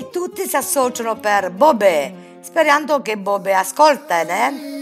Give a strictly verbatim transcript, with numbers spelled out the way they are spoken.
e tutti si associano per Bobè, sperando che Bobè ascolta, né?